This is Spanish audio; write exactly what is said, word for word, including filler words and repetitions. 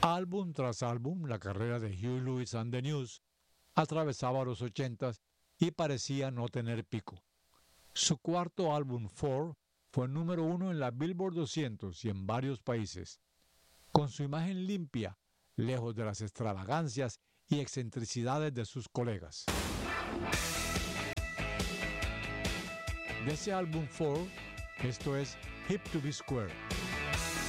Álbum tras álbum, la carrera de Huey Lewis and the News atravesaba los ochentas y parecía no tener pico. Su cuarto álbum, Four, fue número uno en la Billboard doscientos y en varios países. Con su imagen limpia, lejos de las extravagancias y excentricidades de sus colegas. De ese álbum Four, esto es Hip to be Square.